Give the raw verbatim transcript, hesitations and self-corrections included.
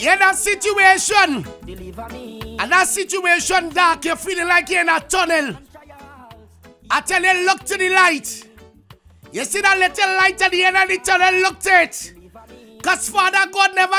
You're in a situation, and that situation dark, you're feeling like you're in a tunnel. I tell you, look to the light. You see that little light at the end of the tunnel, look to it. Because Father God never